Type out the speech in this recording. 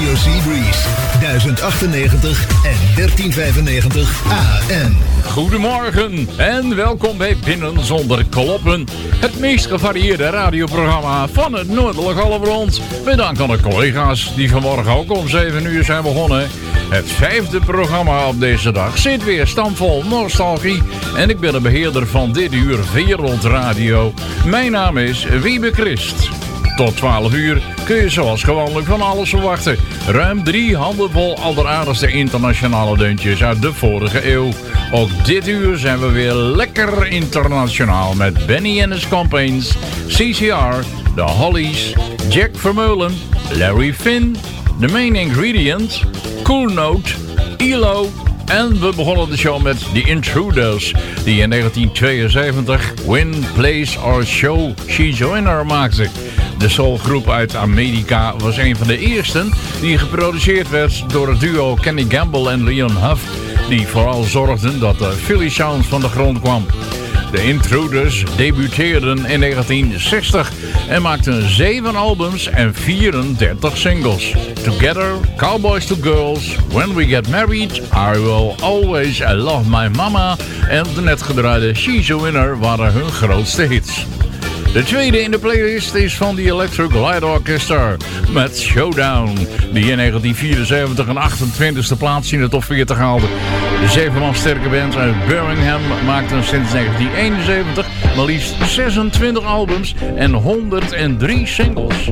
Radio Seabreeze, 1098 en 1395 AM. Goedemorgen en welkom bij Binnen Zonder Kloppen. Het meest gevarieerde radioprogramma van het noordelijk halfrond. Met dank aan de collega's die vanmorgen ook om 7 uur zijn begonnen. Het 5e programma op deze dag zit weer stamvol nostalgie. En ik ben de beheerder van dit uur Wereldradio. Mijn naam is Wiebe Christ. Tot 12 uur kun je zoals gewoonlijk van alles verwachten. Ruim 3 handen vol alleraardigste internationale deuntjes uit de vorige eeuw. Ook dit uur zijn we weer lekker internationaal met Benny and his Companions, CCR, The Hollies, Jack Vermeulen, Larry Finn, The Main Ingredient, Cool Note, ELO. En we begonnen de show met The Intruders, die in 1972 Win, Place or Show She's a Winner maakte. De soulgroep uit Amerika was een van de eersten die geproduceerd werd door het duo Kenny Gamble en Leon Huff, die vooral zorgden dat de Philly Sound van de grond kwam. De Intruders debuteerden in 1960 en maakten 7 albums en 34 singles. Together, Cowboys to Girls, When We Get Married, I Will Always Love My Mama en de net gedraaide She's a Winner waren hun grootste hits. De tweede in de playlist is van The Electric Light Orchestra met Showdown, die in 1974 een 28e plaats in de top 40 haalde. De 7-man sterke band uit Birmingham maakte sinds 1971 maar liefst 26 albums en 103 singles.